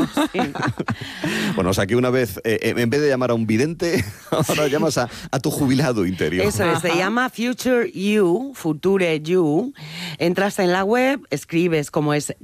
Claro, sí. Bueno, o sea que una vez, en vez de llamar a un vidente, ahora llamas a tu jubilado interior. Eso es, se llama Future You, Future You. Entras en la web, escribes cómo es